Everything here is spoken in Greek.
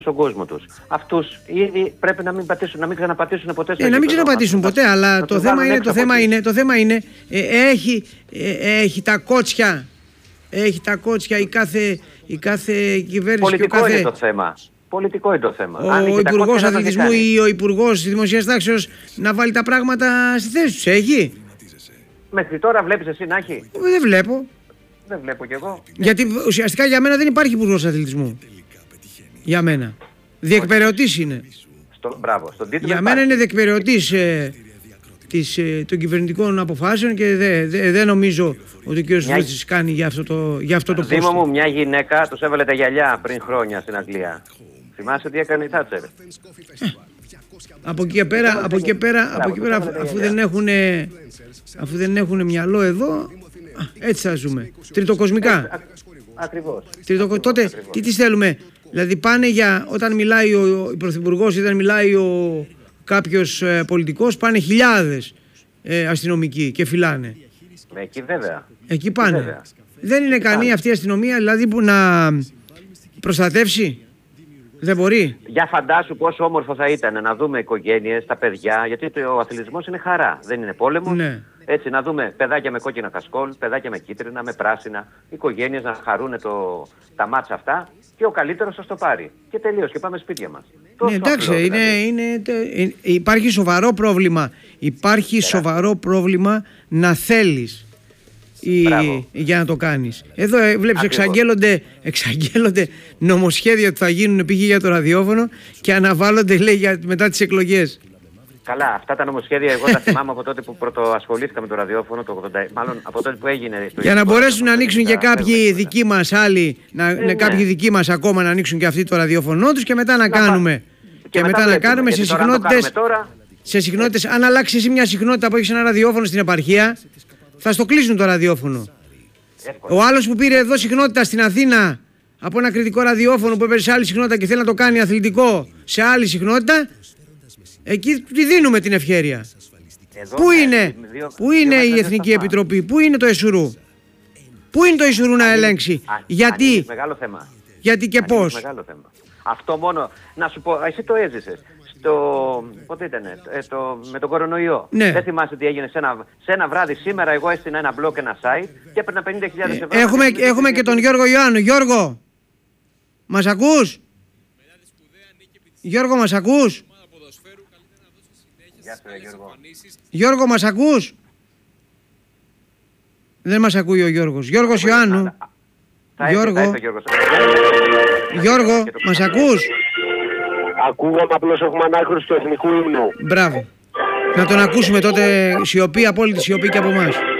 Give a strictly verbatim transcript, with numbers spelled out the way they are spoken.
στον κόσμο τους. Αυτούς ήδη πρέπει να μην, πατήσουν, να μην ξαναπατήσουν ποτέ στο ε, να μην γήπεδο. ξαναπατήσουν Αυτό, ποτέ, αλλά να το τους θέμα, βάλουν είναι, έξω το, από θέμα εκεί. είναι, το θέμα είναι, ε, έχει, ε, έχει τα κότσια, έχει τα κότσια η κάθε, η κάθε κυβέρνηση. Πολιτικό και ο κάθε... είναι το θέμα. Πολιτικό είναι το θέμα. Ο Υπουργός Αθλητισμού ή ο Υπουργός Δημοσίας Τάξεως να βάλει τα πράγματα στη θέση τους. Έχει. Μέχρι τώρα βλέπεις εσύ να έχει. Δεν βλέπω. Δεν βλέπω κι εγώ. Γιατί ουσιαστικά για μένα δεν υπάρχει Υπουργός Αθλητισμού. Για μένα. Διεκπεραιωτής είναι. Στο, μπράβο, στον τίτλο Για υπάρχει. μένα είναι διεκπεραιωτής ε, της, ε, των κυβερνητικών αποφάσεων και δεν δε, δε νομίζω ότι ο κ. Σβούτσης κάνει για αυτό το, για αυτό το Δήμο πόστο. μου, μια γυναίκα τους έβαλε τα γυαλιά πριν χρόνια στην Αγγλία. Θυμάσαι τι έκανε η Θάτσερ. Από εκεί και πέρα, από εκεί και πέρα, από εκεί πέρα αφού, δεν έχουν, αφού δεν έχουν μυαλό εδώ, α, έτσι θα ζούμε. Τριτοκοσμικά. Ακριβώς. Τριτοκο... Τότε Ακριβώς. τι τις θέλουμε. Δηλαδή πάνε για, όταν μιλάει ο, ο Πρωθυπουργός ή όταν μιλάει ο κάποιος ε, πολιτικός, πάνε χιλιάδες ε, αστυνομικοί και φυλάνε. Εκεί βέβαια. Εκεί πάνε. Βέβαια. Δεν είναι ικανή αυτή η αστυνομία δηλαδή που να προστατεύσει. Δεν μπορεί. Για φαντάσου πόσο όμορφο θα ήταν να δούμε οικογένειες, τα παιδιά, γιατί ο αθλητισμός είναι χαρά, δεν είναι πόλεμος. Ναι. Έτσι, να δούμε παιδάκια με κόκκινα κασκόλ, παιδάκια με κίτρινα, με πράσινα, οικογένειες να χαρούν το, τα μάτσα αυτά και ο καλύτερος θα το πάρει. Και τελείως και πάμε σπίτια μας. Ναι, εντάξει, απλό, είναι, δηλαδή. είναι, είναι, υπάρχει σοβαρό πρόβλημα. Υπάρχει Τερά. σοβαρό πρόβλημα να θέλεις η, για να το κάνεις. Εδώ ε, βλέπεις εξαγγέλλονται, εξαγγέλλονται νομοσχέδια που θα γίνουν π.χ. για το ραδιόφωνο και αναβάλλονται λέει για, μετά τις εκλογές. Καλά, αυτά τα νομοσχέδια εγώ τα θυμάμαι από τότε που πρωτοασχολήθηκα με το ραδιόφωνο, το ογδόντα, μάλλον από τότε που έγινε. Το Για να μπορέσουν να το ανοίξουν και εβδομήντα, κάποιοι εβδομήντα. δικοί μας άλλοι, να, Ε, ναι. κάποιοι δικοί μας ακόμα να ανοίξουν και αυτοί το ραδιόφωνο τους και μετά να, Να κάνουμε. Και, Και, μετά, να βλέπουμε, κάνουμε σε γιατί τώρα να το συχνότητες. κάνουμε τώρα, Σε συχνότητες, αν αλλάξει εσύ μια συχνότητα που έχεις ένα ραδιόφωνο στην επαρχία, θα στο κλείσουν το ραδιόφωνο. εύκολα. Ο άλλος που πήρε εδώ συχνότητα στην Αθήνα από ένα κριτικό ραδιόφωνο που έπαιρνε σε άλλη συχνότητα και θέλει να το κάνει αθλητικό σε άλλη συχνότητα, εκεί τη δίνουμε την ευχέρεια. Εδώ, Πού ναι, είναι, δύο- πού δύο είναι μέτρα η δεν Εθνική σταθμά. Επιτροπή, πού είναι το ΕΣΟΥΡΟΥ, πού είναι το ΕΣΟΥΡΟΥ να Ανοίγει- ελέγξει, α- γιατί, ανοίγεις μεγάλο θέμα. γιατί και Ανοίγεις πώς. Μεγάλο θέμα. Αυτό μόνο, να σου πω, εσύ το έζησες. Στο, πότε ήτανε, ε, το, με τον κορονοϊό. Ναι. Δεν θυμάσαι τι έγινε σε ένα, σε ένα βράδυ σήμερα, εγώ έστεινα ένα blog, ένα site και έπαιρνα πενήντα χιλιάδες ευρώ. Έχουμε, να έχουμε και τον Γιώργο Ιωάννου. Γιώργο, μας ακούς? Γιώργο, μας ακούς? Γεια σου, ρε, Γιώργο. Γιώργο, μας ακούς? Δεν μας ακούει ο Γιώργος. Γιώργος Ιωάννου. Θα έρθει, Γιώργο. θα έρθει ο Γιώργος. Γιώργο, Και το μας ξαναλέω. ακούς? Ακούγαμε, απλώς έχουμε ανάκριση του εθνικού ύμνου. Μπράβο. Να τον ακούσουμε τότε σιωπή, απόλυτη σιωπή και από εμάς.